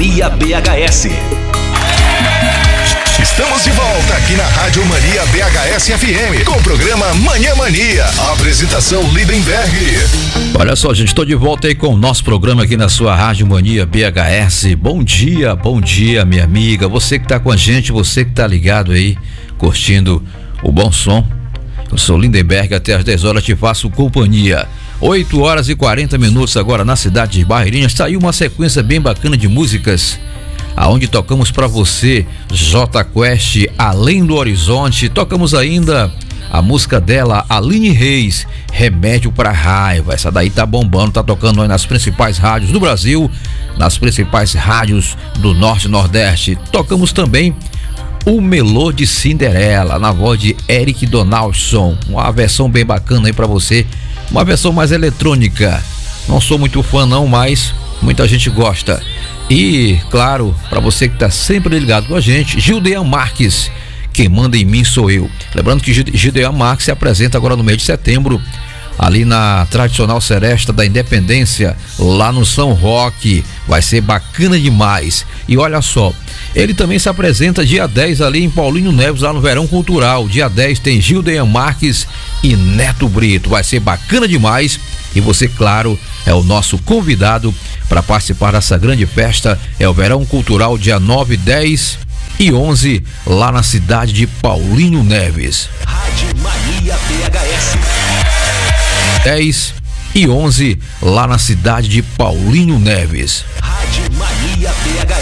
Mania BHS. Estamos de volta aqui na Rádio Mania BHS FM com o programa Manhã Mania. Apresentação Lindenberg. Olha só, gente, estou de volta aí com o nosso programa aqui na sua Rádio Mania BHS. Bom dia, minha amiga. Você que tá com a gente, você que tá ligado aí, curtindo o bom som. Eu sou Lindenberg, até às 10 horas te faço companhia. 8 horas e 40 minutos agora na cidade de Barreirinhas. Tá aí uma sequência bem bacana de músicas, aonde tocamos para você J Quest, Além do Horizonte. Tocamos ainda a música dela, Aline Reis, Remédio pra Raiva. Essa daí tá bombando, tá tocando aí nas principais rádios do Brasil, nas principais rádios do Norte e Nordeste. Tocamos também O Melô de Cinderela, na voz de Eric Donaldson. Uma versão bem bacana aí pra você, uma versão mais eletrônica. Não sou muito fã não, mas muita gente gosta. E, claro, para você que tá sempre ligado com a gente, Gildean Marques, Quem Manda em Mim Sou Eu. Lembrando que Gildean Marques se apresenta agora no mês de setembro, ali na tradicional Seresta da Independência, lá no São Roque. Vai ser bacana demais. E olha só, ele também se apresenta dia 10 ali em Paulinho Neves, lá no Verão Cultural. Dia 10 tem Gildean Marques e Neto Brito. Vai ser bacana demais. E você, claro, é o nosso convidado para participar dessa grande festa. É o Verão Cultural, dia 9, 10 e 11, lá na cidade de Paulinho Neves. Rádio Mania BHS. 10 e 11, lá na cidade de Paulinho Neves. Rádio Mania BHS.